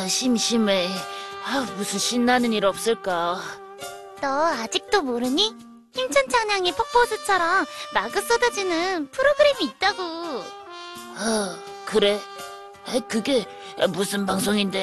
심심해. 무슨 신나는 일 없을까? 너 아직도 모르니? 힘찬 찬양이 폭포수처럼 마구 쏟아지는 프로그램이 있다고. 그래? 그게 무슨 방송인데?